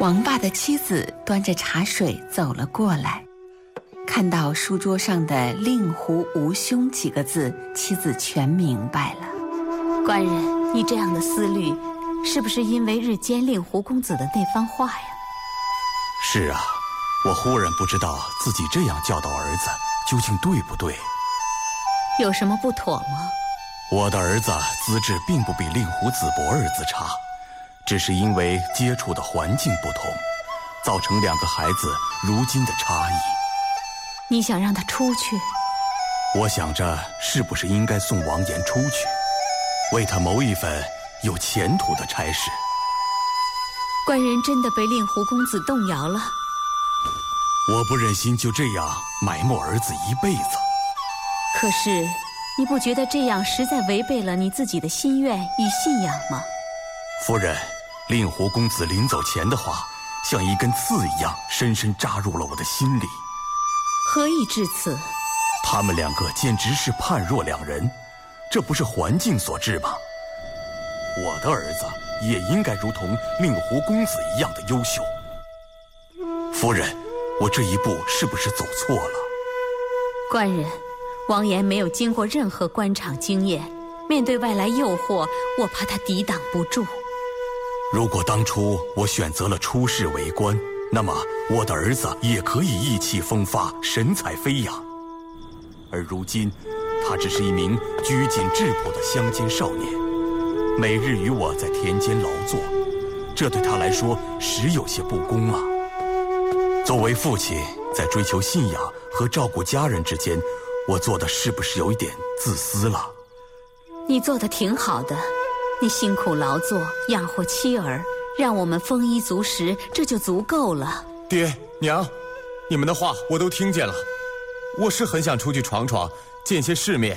王爸的妻子端着茶水走了过来，看到书桌上的令狐无凶几个字，妻子全明白了。 官人，你这样的思虑，是不是因为日间令狐公子的那番话呀？ 是啊，我忽然不知道自己这样教导儿子究竟对不对。 有什么不妥吗？ 我的儿子资质并不比令狐子博儿子差，只是因为接触的环境不同，造成两个孩子如今的差异。 你想让他出去？ 我想着是不是应该送王岩出去，为他谋一份有前途的差事。 官人真的被令狐公子动摇了？ 我不忍心就这样埋没儿子一辈子。 可是你不觉得这样实在违背了你自己的心愿与信仰吗？ 夫人，令狐公子临走前的话像一根刺一样深深扎入了我的心里。 何以至此？ 他们两个简直是判若两人，这不是环境所致吗？我的儿子也应该如同令狐公子一样的优秀。夫人，我这一步是不是走错了？ 官人，王岩没有经过任何官场经验，面对外来诱惑，我怕他抵挡不住。 如果当初我选择了出仕为官，那么我的儿子也可以意气风发，神采飞扬。而如今他只是一名拘谨质朴的乡间少年，每日与我在田间劳作，这对他来说实有些不公啊。作为父亲，在追求信仰和照顾家人之间，我做的是不是有一点自私了？ 你做的挺好的，你辛苦劳作，养活妻儿，让我们丰衣足食，这就足够了。 爹娘，你们的话我都听见了，我是很想出去闯闯，见些世面。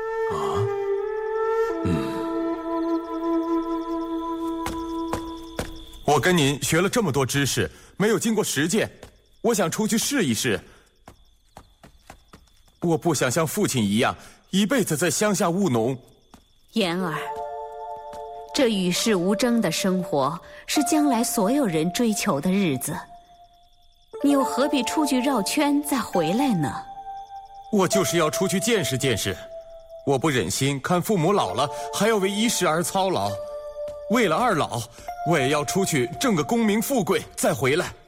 我跟您学了这么多知识，没有经过实践，我想出去试一试。我不想像父亲一样，一辈子在乡下务农。 言儿，这与世无争的生活是将来所有人追求的日子，你又何必出去绕圈再回来呢？ 我就是要出去见识见识，我不忍心看父母老了还要为衣食而操劳，为了二老，我也要出去挣个功名富贵再回来。